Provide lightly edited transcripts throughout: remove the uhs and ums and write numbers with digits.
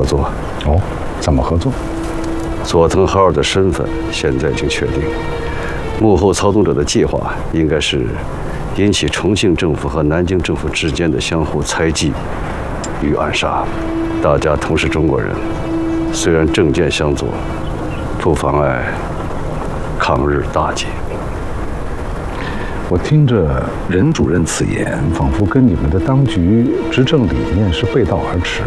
作。 哦，怎么合作？ 佐藤浩二的身份现在已经确定，幕后操纵者的计划应该是引起重庆政府和南京政府之间的相互猜忌与暗杀。大家同是中国人，虽然政见相左，不妨碍抗日大计。 我听着任主任此言，仿佛跟你们的当局执政理念是背道而驰。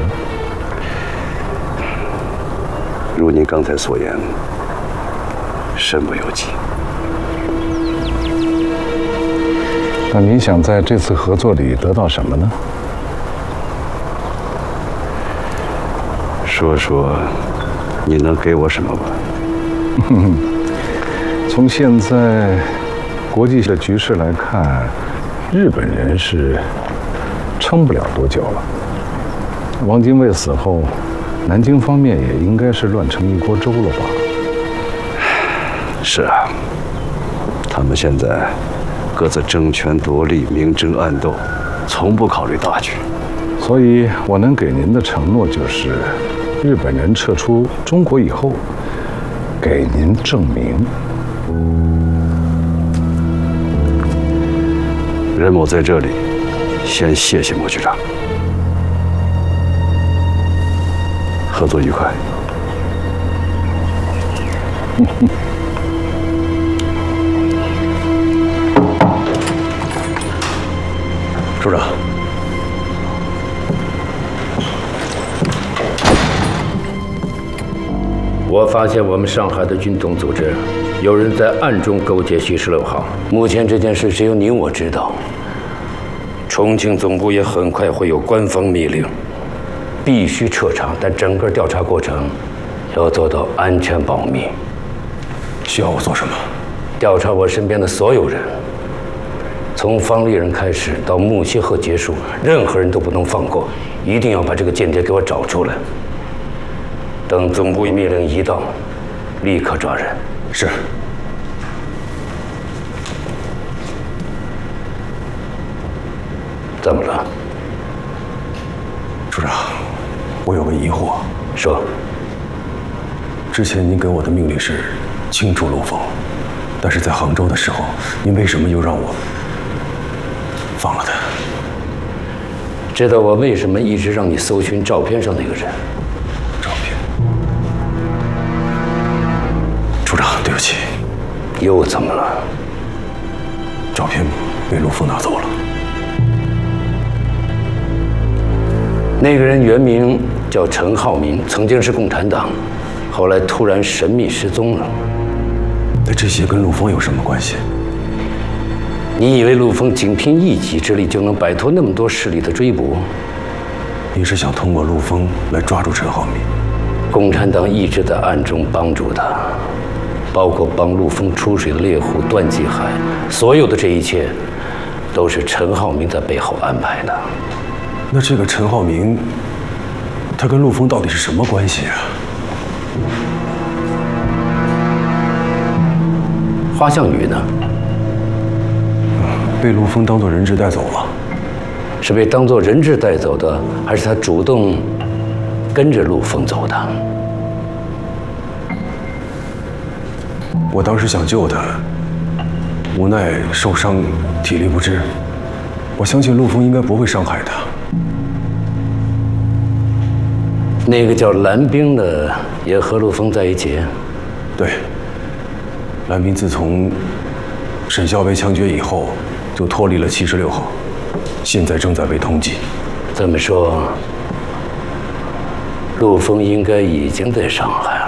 如您刚才所言，身不由己。 那您想在这次合作里得到什么呢？ 说说，你能给我什么吧？ 从现在国际的局势来看，日本人是撑不了多久了。汪精卫死后，南京方面也应该是乱成一锅粥了吧？ 是啊，他们现在各自争权夺利、明争暗斗，从不考虑大局。 所以我能给您的承诺就是，日本人撤出中国以后，给您证明。 任某在这里，先谢谢莫局长。合作愉快。 处长， 我发现我们上海的军统组织有人在暗中勾结徐16号。目前这件事只有你我知道，重庆总部也很快会有官方密令，必须彻查，但整个调查过程要做到安全保密。 需要我做什么？ 调查我身边的所有人，从方立人开始到穆希赫结束，任何人都不能放过，一定要把这个间谍给我找出来。等总部密令一到，立刻抓人。 是。 怎么了？ 处长，我有个疑惑。 说。 之前您给我的命令是清除陆丰，但是在杭州的时候，您为什么又让我放了他？ 知道我为什么一直让你搜寻照片上那个人？ 照片。处长，对不起。 又怎么了？ 照片被陆丰拿走了。 那个人原名叫陈浩民，曾经是共产党，后来突然神秘失踪了。 那这些跟陆丰有什么关系？ 你以为陆丰仅凭一己之力就能摆脱那么多势力的追捕？ 你是想通过陆丰来抓住陈浩民？ 共产党一直在暗中帮助他，包括帮陆丰出水的猎户段继海，所有的这一切都是陈浩民在背后安排的。 那这个陈浩民，他跟陆丰到底是什么关系啊？ 花向宇呢？ 被陆丰当作人质带走了。 是被当作人质带走的，还是他主动跟着陆丰走的？ 我当时想救他，无奈受伤，体力不支。我相信陆丰应该不会伤害他。 那个叫蓝冰的也和陆丰在一起。 对，蓝冰自从沈笑被枪决以后，就脱离了76号，现在正在被通缉。 这么说，陆丰应该已经在上海。